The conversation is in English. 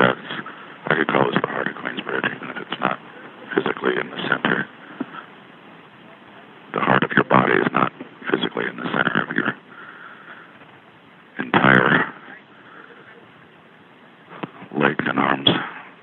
Yeah, I could call this the heart of Queensbridge, even if it's not physically in the center. The heart of your body is not physically in the center of your entire